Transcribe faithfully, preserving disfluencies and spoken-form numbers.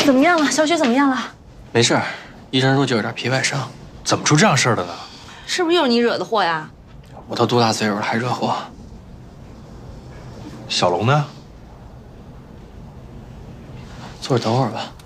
怎么样了？小雪怎么样了？ 没事儿，医生说就有点皮外伤。 怎么出这样事儿的呢？ 是不是又是你惹的祸呀？ 我都多大岁数了还惹祸？ 小龙呢？ 坐着等会儿吧。